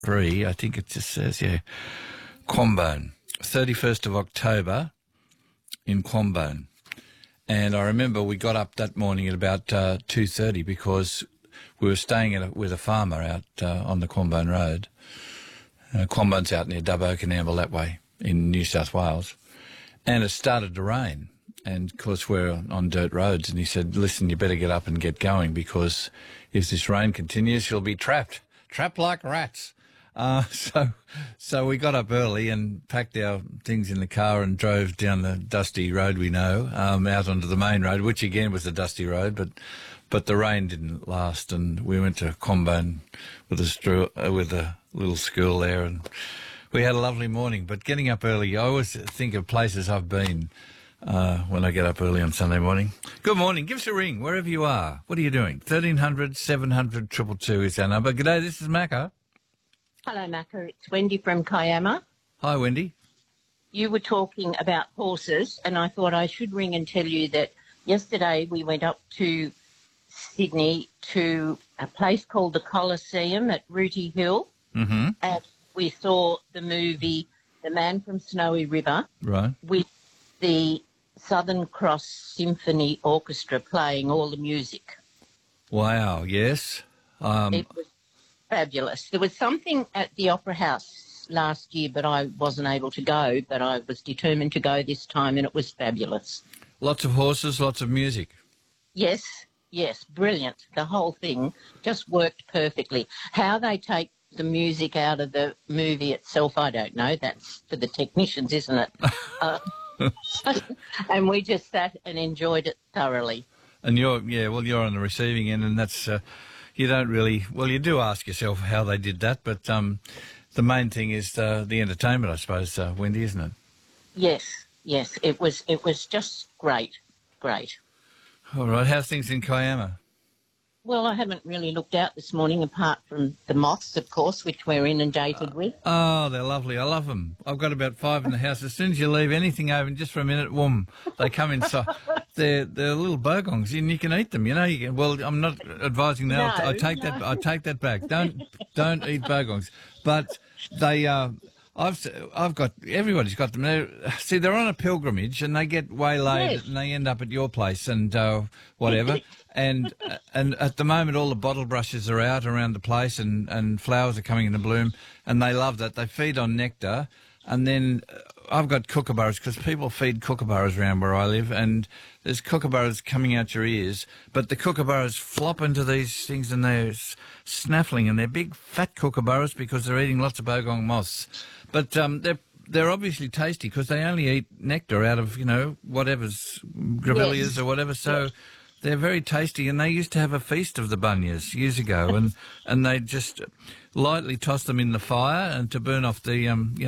3, I think it just says, Quambone. 31st of October in Quambone. And I remember we got up that morning at about 2:30 because we were staying with a farmer out on the Quambone Road. Quambone's out near Dubbo and Amble that way in New South Wales. And it started to rain. And, of course, we're on dirt roads. And he said, listen, you better get up and get going because if this rain continues, you'll be trapped like rats. So we got up early and packed our things in the car and drove down the dusty road we know, out onto the main road, which again was a dusty road, but the rain didn't last, and we went to Quambone with a little school there, and we had a lovely morning. But getting up early, I always think of places I've been when I get up early on Sunday morning. Good morning. Give us a ring wherever you are. What are you doing? 1300 700 222 is our number. G'day, this is Macca. Hello, Macca. It's Wendy from Kiama. Hi, Wendy. You were talking about horses, and I thought I should ring and tell you that yesterday we went up to Sydney to a place called the Coliseum at Rooty Hill, and we saw the movie The Man from Snowy River, right, with the Southern Cross Symphony Orchestra playing all the music. Wow, yes. It was fabulous. There was something at the Opera House last year, but I wasn't able to go, but I was determined to go this time, and it was fabulous. Lots of horses, lots of music. Yes, brilliant. The whole thing just worked perfectly. How they take the music out of the movie itself, I don't know. That's for the technicians, isn't it? And we just sat and enjoyed it thoroughly. And you're on the receiving end, and that's... you don't really... Well, you do ask yourself how they did that, but the main thing is the entertainment, I suppose, Wendy, isn't it? Yes. It was just great. All right. How's things in Kiama? Well, I haven't really looked out this morning, apart from the moths, of course, which we're inundated with. Oh, they're lovely. I love them. I've got about 5 in the house. As soon as you leave anything open just for a minute, whoom, they come inside. They're little bogongs, and you can eat them. You know, you can. Well, I'm not advising now. No, I take that back. Don't eat bogongs. But they I've got, everybody's got them. See, they're on a pilgrimage and they get waylaid, yes, and they end up at your place and whatever. and at the moment, all the bottle brushes are out around the place and flowers are coming into bloom, and they love that. They feed on nectar, and then I've got kookaburras because people feed kookaburras around where I live, and there's kookaburras coming out your ears, but the kookaburras flop into these things and they're snaffling, and they're big fat kookaburras because they're eating lots of bogong moths. But they're obviously tasty because they only eat nectar out of, whatever's grevilleas, yes, or whatever. So yes, they're very tasty, and they used to have a feast of the bunyas years ago, and they just lightly toss them in the fire and to burn off the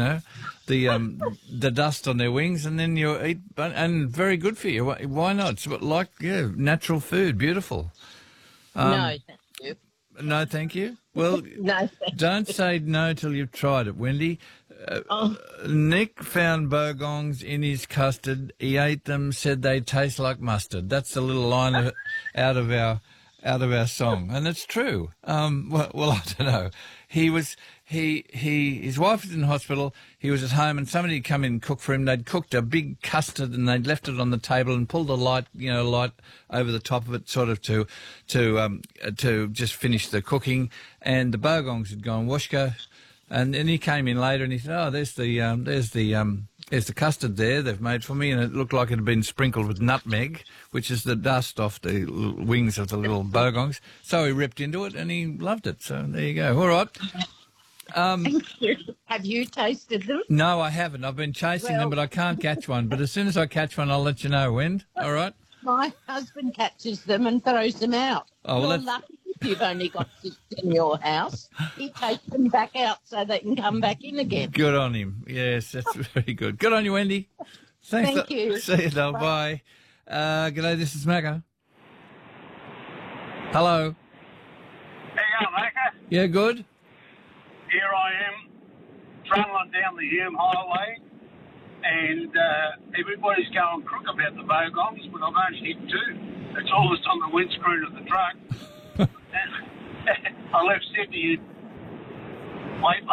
the dust on their wings, and then you eat, and very good for you. Why not? It's like natural food, beautiful. No, thank you. No, thank you. Well, no, don't say no till you've tried it, Wendy. Nick found bogongs in his custard. He ate them, said they taste like mustard. That's a little line out of our song, and it's true. Well, I don't know. His wife was in hospital. He was at home, and somebody had come in and cooked for him. They'd cooked a big custard, and they'd left it on the table and pulled a light over the top of it, sort of to just finish the cooking. And the bogongs had gone washka. And then he came in later and he said, "Oh, there's the custard there they've made for me," and it looked like it had been sprinkled with nutmeg, which is the dust off the wings of the little bogongs. So he ripped into it and he loved it. So there you go. All right. Thank you. Have you tasted them? No, I haven't. I've been chasing them, but I can't catch one. But as soon as I catch one, I'll let you know, Wend. All right? My husband catches them and throws them out. Oh, well, you're lucky if you've only got 6 in your house. He takes them back out so they can come back in again. Good on him. Yes, that's very good. Good on you, Wendy. Thanks. Thank you. See you, though. Bye. G'day, this is Macca. Hello. How you going, Macca? Yeah, good. Here I am, trundling down the Hume Highway, and everybody's going crook about the bogongs, but I've only hit 2. It's all that's on the windscreen of the truck. I left Sydney Wait,